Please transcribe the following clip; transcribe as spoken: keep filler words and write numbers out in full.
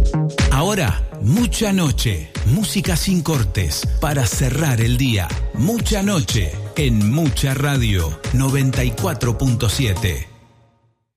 Ahora, Mucha Noche, música sin cortes, para cerrar el día. Mucha Noche, en Mucha Radio, noventa y cuatro punto siete.